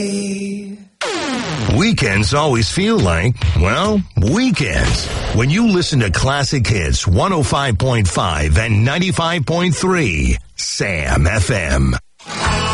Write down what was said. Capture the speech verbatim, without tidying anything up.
Weekends always feel like, well, weekends. When you listen to Classic Hits one oh five point five and ninety-five point three, Sam F M.